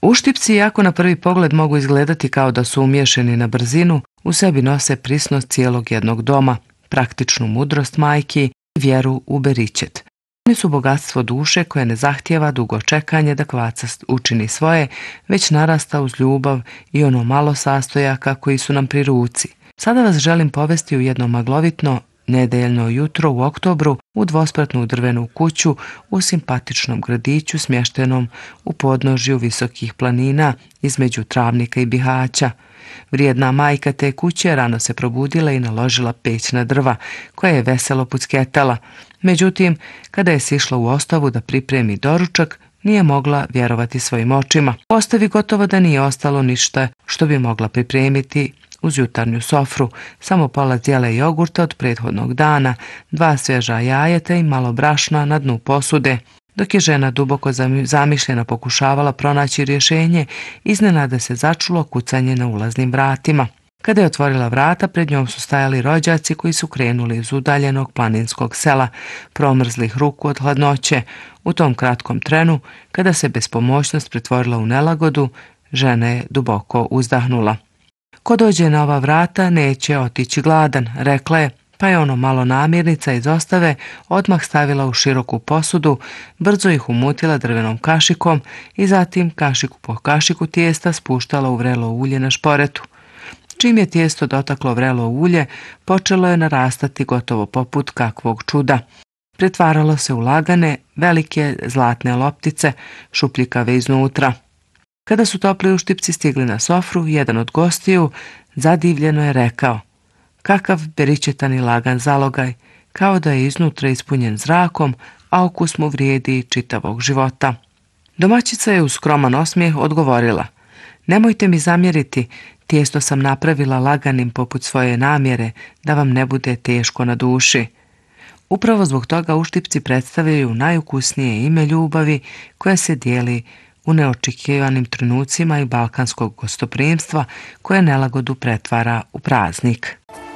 Uštipci, iako na prvi pogled mogu izgledati kao da su umiješani na brzinu, u sebi nose prisnost cijelog jednog doma, praktičnu mudrost majki i vjeru u beričet. Oni su bogatstvo duše koje ne zahtijeva dugo čekanje da kvaca učini svoje, već narasta uz ljubav i ono malo sastojaka koji su nam pri ruci. Sada vas želim povesti u jedno maglovitno nedeljno jutro u oktobru u dvospratnu drvenu kuću u simpatičnom gradiću smještenom u podnožju visokih planina između Travnika i Bihaća. Vrijedna majka te kuće rano se probudila i naložila peć na drva, koja je veselo pucketala. Međutim, kada je sišla u ostavu da pripremi doručak, nije mogla vjerovati svojim očima. U ostavi gotovo da nije ostalo ništa što bi mogla pripremiti uz jutarnju sofru, samo pola zdjela jogurta od prethodnog dana, 2 svježa jajeta i malo brašna na dnu posude. Dok je žena duboko zamišljena pokušavala pronaći rješenje, iznenada se začulo kucanje na ulaznim vratima. Kada je otvorila vrata, pred njom su stajali rođaci koji su krenuli iz udaljenog planinskog sela, promrzlih ruku od hladnoće. U tom kratkom trenu, kada se bespomoćnost pretvorila u nelagodu, žena je duboko uzdahnula. Ko dođe na ova vrata neće otići gladan, rekla je, pa je ono malo namirnica iz ostave odmah stavila u široku posudu, brzo ih umutila drvenom kašikom i zatim kašiku po kašiku tijesta spuštala u vrelo ulje na šporetu. Čim je tijesto dotaklo vrelo ulje, počelo je narastati gotovo poput kakvog čuda. Pretvaralo se u lagane, velike zlatne loptice, šupljikave iznutra. Kada su topli uštipci stigli na sofru, jedan od gostiju zadivljeno je rekao: kakav beričetan i lagan zalogaj, kao da je iznutra ispunjen zrakom, a okus mu vrijedi čitavog života. Domaćica je uz skroman osmijeh odgovorila: nemojte mi zamjeriti, tijesto sam napravila laganim poput svoje namjere, da vam ne bude teško na duši. Upravo zbog toga uštipci predstavljaju najukusnije ime ljubavi koja se dijeli u neočekivanim trenucima i balkanskog gostoprimstva koje nelagodu pretvara u praznik.